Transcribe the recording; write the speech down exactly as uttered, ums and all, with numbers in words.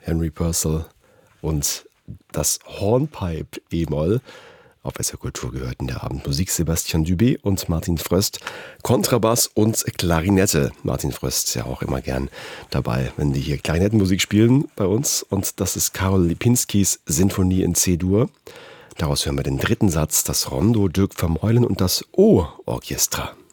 Henry Purcell und das Hornpipe E-Moll. Auf S R Kultur gehört in der Abendmusik Sebastian Dubé und Martin Fröst. Kontrabass und Klarinette. Martin Fröst ist ja auch immer gern dabei, wenn die hier Klarinettenmusik spielen bei uns. Und das ist Karol Lipinskis Sinfonie in C-Dur. Daraus hören wir den dritten Satz, das Rondo, Dirk Vermeulen und das O-Orchestra.